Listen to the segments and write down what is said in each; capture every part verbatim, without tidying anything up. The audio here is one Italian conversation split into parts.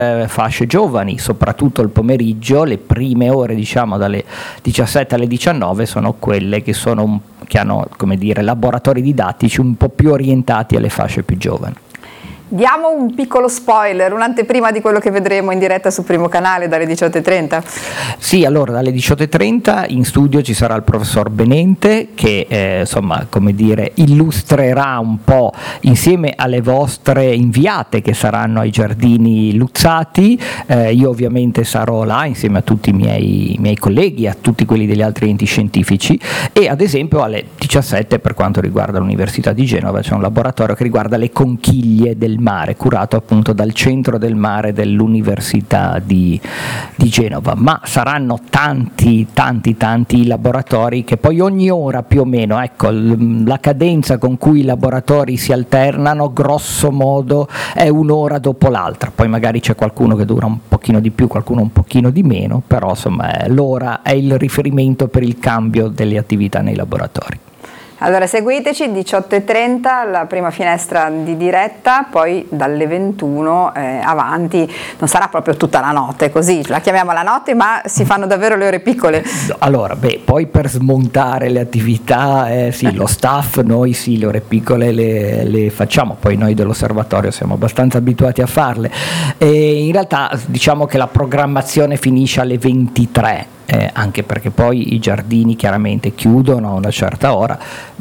eh, fasce giovani, soprattutto il pomeriggio, le prime ore, diciamo dalle diciassette alle diciannove, sono quelle che sono un, che hanno, come dire, laboratori didattici un po' più orientati alle fasce più giovani. Diamo un piccolo spoiler, un'anteprima di quello che vedremo in diretta sul Primo Canale dalle diciotto e trenta? Sì, allora dalle diciotto e trenta in studio ci sarà il professor Benente che eh, insomma, come dire, illustrerà un po' insieme alle vostre inviate che saranno ai Giardini Luzzati. Eh, io ovviamente sarò là insieme a tutti i miei, miei colleghi, a tutti quelli degli altri enti scientifici, e ad esempio alle diciassette, per quanto riguarda l'Università di Genova, c'è un laboratorio che riguarda le conchiglie del mare, curato appunto dal Centro del Mare dell'Università di, di Genova. Ma saranno tanti tanti tanti laboratori che poi ogni ora più o meno, ecco, l- la cadenza con cui i laboratori si alternano grosso modo è un'ora dopo l'altra, poi magari c'è qualcuno che dura un pochino di più, qualcuno un pochino di meno, però insomma è, l'ora è il riferimento per il cambio delle attività nei laboratori. Allora seguiteci, diciotto e trenta la prima finestra di diretta, poi dalle ventuno eh, avanti, non sarà proprio tutta la notte, così la chiamiamo la notte, ma si fanno davvero le ore piccole. Allora, beh, poi per smontare le attività, eh, sì, lo staff, noi sì, le ore piccole le, le facciamo, poi noi dell'osservatorio siamo abbastanza abituati a farle. E in realtà diciamo che la programmazione finisce alle ventitré. Eh, anche perché poi i giardini chiaramente chiudono a una certa ora,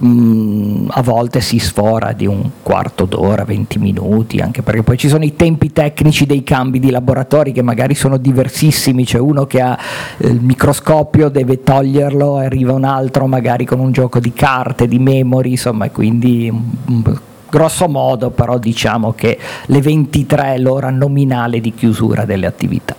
mm, a volte si sfora di un quarto d'ora, venti minuti, anche perché poi ci sono i tempi tecnici dei cambi di laboratori che magari sono diversissimi, c'è uno che ha eh, il microscopio, deve toglierlo, arriva un altro magari con un gioco di carte, di memory, insomma, e quindi mm, grosso modo però diciamo che le ventitré è l'ora nominale di chiusura delle attività.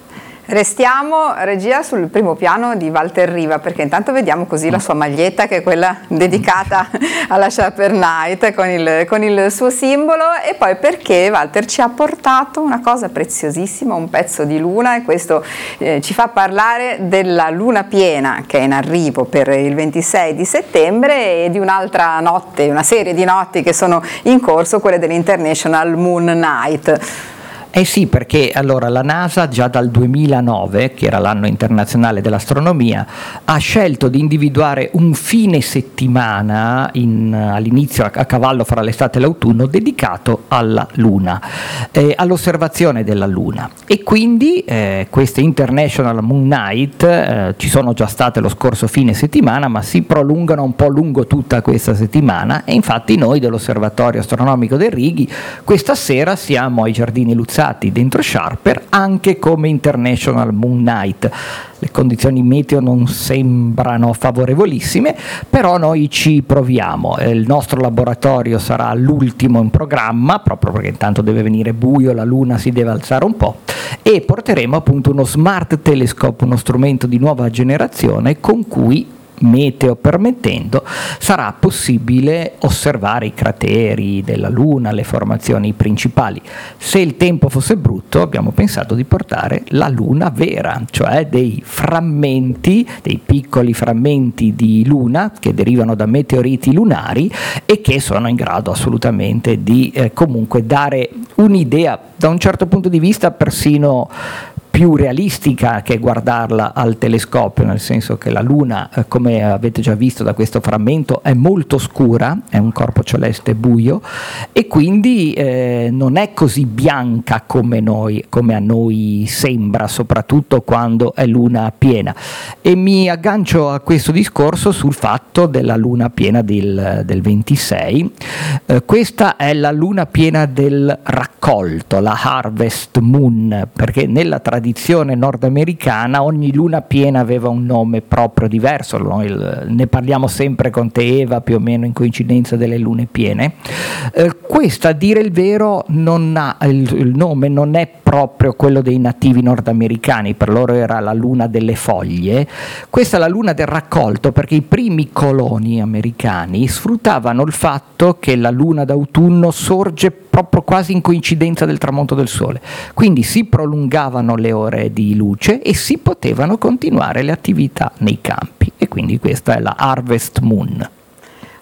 Restiamo, regia, sul primo piano di Walter Riva, perché intanto vediamo così la sua maglietta, che è quella dedicata alla Sharper Night con il, con il suo simbolo, e poi perché Walter ci ha portato una cosa preziosissima, un pezzo di luna, e questo eh, ci fa parlare della luna piena che è in arrivo per il ventisei di settembre e di un'altra notte, una serie di notti che sono in corso, quelle dell'International Moon Night. Eh sì, perché allora la NASA già dal duemilanove, che era l'anno internazionale dell'astronomia, ha scelto di individuare un fine settimana in, all'inizio, a, a cavallo fra l'estate e l'autunno, dedicato alla Luna, eh, all'osservazione della Luna. E quindi eh, queste International Moon Night eh, ci sono già state lo scorso fine settimana, ma si prolungano un po' lungo tutta questa settimana, e infatti noi dell'Osservatorio Astronomico del Righi questa sera siamo ai Giardini Luzzati dentro Sharper anche come International Moon Night. Le condizioni meteo non sembrano favorevolissime, però noi ci proviamo. Il nostro laboratorio sarà l'ultimo in programma, proprio perché intanto deve venire buio, la luna si deve alzare un po', e porteremo appunto uno Smart Telescope, uno strumento di nuova generazione con cui, meteo permettendo, sarà possibile osservare i crateri della Luna, le formazioni principali. Se il tempo fosse brutto, abbiamo pensato di portare la Luna vera, cioè dei frammenti, dei piccoli frammenti di Luna che derivano da meteoriti lunari e che sono in grado assolutamente di eh, comunque dare un'idea, da un certo punto di vista persino più realistica che guardarla al telescopio, nel senso che la Luna, eh, come avete già visto da questo frammento, è molto scura, è un corpo celeste buio, e quindi eh, non è così bianca come noi, come a noi sembra, soprattutto quando è luna piena. E mi aggancio a questo discorso sul fatto della luna piena del, del ventisei. Eh, questa è la luna piena del raccolto, la Harvest Moon, perché nella tradizione tradizione nordamericana ogni luna piena aveva un nome proprio diverso. Noi ne parliamo sempre con te, Eva, più o meno in coincidenza delle lune piene. Eh, questa, a dire il vero, non ha il, il nome non è proprio quello dei nativi nordamericani, per loro era la luna delle foglie. Questa è la luna del raccolto, perché i primi coloni americani sfruttavano il fatto che la luna d'autunno sorge proprio quasi in coincidenza del tramonto del sole, quindi si prolungavano le ore di luce e si potevano continuare le attività nei campi, e quindi questa è la Harvest Moon.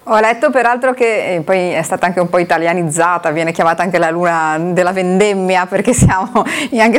Ho letto peraltro che eh, poi è stata anche un po' italianizzata, viene chiamata anche la luna della vendemmia, perché siamo anche